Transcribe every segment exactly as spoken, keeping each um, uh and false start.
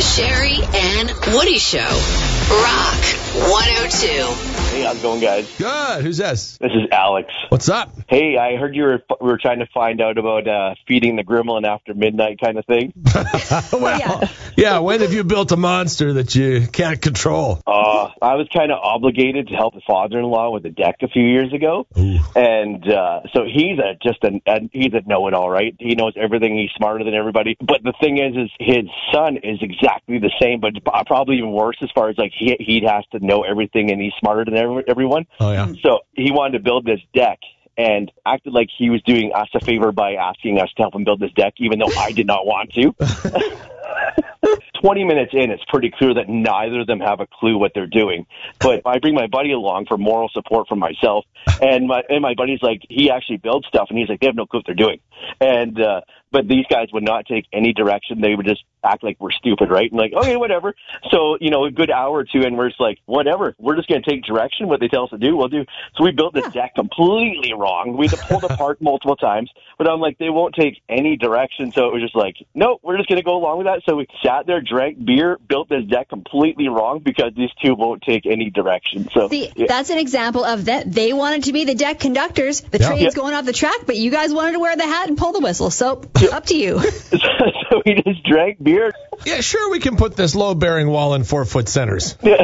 Sherry and Woody Show. Rock one oh two. Hey, how's it going, guys? Good. Who's this? This is Alex. What's up? Hey, I heard you were we were trying to find out about uh, feeding the gremlin after midnight kind of thing. Well, yeah. yeah, when have you built a monster that you can't control? Uh, I was kind of obligated to help his father-in-law with the deck a few years ago. Ooh. And uh, so he's a, just a, a he's a know-it-all, right? He knows everything. He's smarter than everybody. But the thing is, is his son is exactly the same, but probably even worse as far as like he he has to know everything and he's smarter than every, everyone. Oh, yeah. So he wanted to build this deck and acted like he was doing us a favor by asking us to help him build this deck, even though I did not want to. twenty minutes in, it's pretty clear that neither of them have a clue what they're doing. But I bring my buddy along for moral support from myself, and my and my buddy's like, he actually builds stuff, and he's like, they have no clue what they're doing. And uh, but these guys would not take any direction. They would just act like we're stupid, right? And like, okay, whatever. So, you know, a good hour or two, and we're just like, whatever. We're just going to take direction. What they tell us to do, we'll do. So we built this yeah. deck completely wrong. We had to pull it apart multiple times. But I'm like, they won't take any direction. So it was just like, no, we're just going to go along with that. So we sat there, drank beer, built this deck completely wrong because these two won't take any direction. So See, yeah. that's an example of that. They wanted to be the deck conductors. The Yeah. train's Yeah. going off the track, but you guys wanted to wear the hat and pull the whistle. So Yeah. up to you. So we just drank beer. Yeah, sure, we can put this load-bearing wall in four-foot centers. Yeah.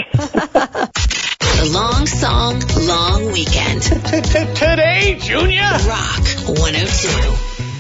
Long song, long weekend. Today, Junior. Rock one oh two.